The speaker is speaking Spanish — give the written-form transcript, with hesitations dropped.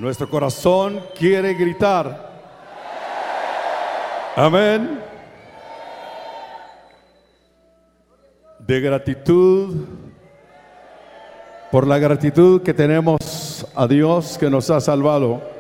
Nuestro corazón quiere gritar. Amén. De gratitud, por la gratitud que tenemos a Dios que nos ha salvado.